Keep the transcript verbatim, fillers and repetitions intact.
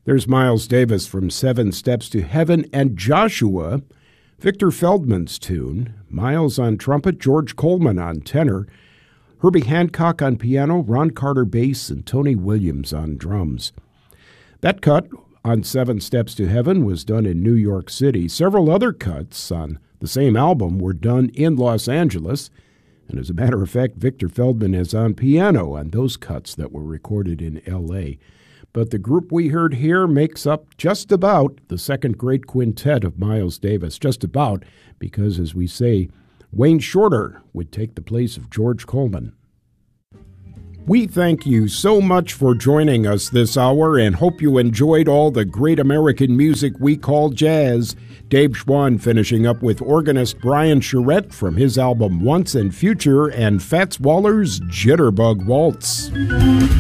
There's Miles Davis from Seven Steps to Heaven, and Joshua, Victor Feldman's tune. Miles on trumpet, George Coleman on tenor, Herbie Hancock on piano, Ron Carter bass, and Tony Williams on drums. That cut on Seven Steps to Heaven was done in New York City. Several other cuts on the same album were done in Los Angeles. And as a matter of fact, Victor Feldman is on piano on those cuts that were recorded in L A But the group we heard here makes up just about the second great quintet of Miles Davis. Just about, because as we say, Wayne Shorter would take the place of George Coleman. We thank you so much for joining us this hour and hope you enjoyed all the great American music we call jazz. Dave Schwann finishing up with organist Brian Charette from his album Once and Future and Fats Waller's Jitterbug Waltz.